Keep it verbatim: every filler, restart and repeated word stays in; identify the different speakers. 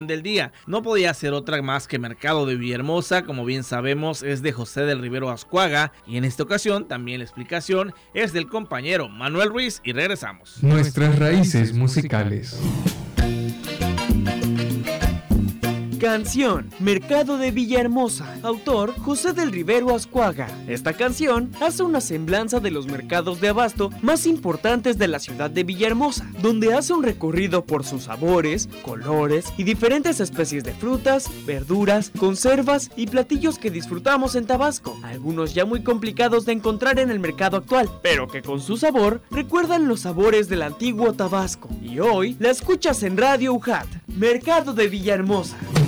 Speaker 1: del día. No podía ser otra más que Mercado de Villahermosa, como bien sabemos es de José del Rivero Azcuaga, y en esta ocasión también la explicación es del compañero Manuel Ruiz y regresamos.
Speaker 2: Nuestras raíces musicales.
Speaker 3: Canción, Mercado de Villahermosa, autor José del Rivero Azcuaga. Esta canción hace una semblanza de los mercados de abasto más importantes de la ciudad de Villahermosa, donde hace un recorrido por sus sabores, colores y diferentes especies de frutas, verduras, conservas y platillos que disfrutamos en Tabasco, algunos ya muy complicados de encontrar en el mercado actual, pero que con su sabor recuerdan los sabores del antiguo Tabasco. Y hoy la escuchas en Radio U J A T, Mercado de Villahermosa.